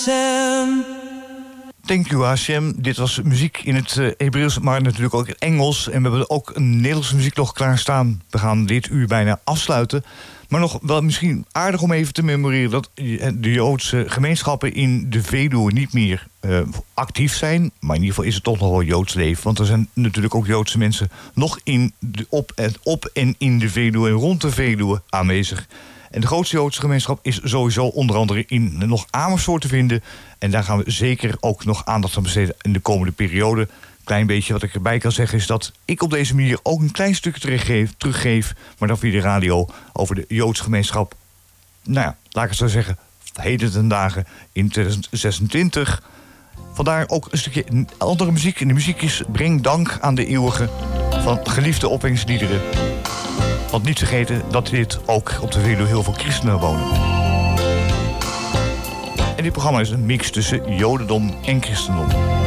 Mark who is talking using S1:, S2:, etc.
S1: Thank you Hashem. Dit was muziek in het Hebreeuws, maar natuurlijk ook in het Engels. En we hebben ook een Nederlandse muziek nog klaarstaan. We gaan dit uur bijna afsluiten. Maar nog wel misschien aardig om even te memoreren dat de Joodse gemeenschappen in de Veluwe niet meer actief zijn. Maar in ieder geval is het toch nog wel Joods leven. Want er zijn natuurlijk ook Joodse mensen nog op en in de Veluwe en rond de Veluwe aanwezig. En de grootste Joodse gemeenschap is sowieso onder andere in nog Amersfoort te vinden. En daar gaan we zeker ook nog aandacht aan besteden in de komende periode. Klein beetje wat ik erbij kan zeggen is dat ik op deze manier ook een klein stukje teruggeef, maar dan via de radio, over de Joodse gemeenschap. Nou ja, laat ik het zo zeggen, heden ten dagen in 2026. Vandaar ook een stukje andere muziek. En de muziek is Breng Dank aan de Eeuwige van geliefde opwekkingsliederen. Want niet vergeten dat dit ook op de Veluwe heel veel christenen wonen. En dit programma is een mix tussen jodendom en christendom.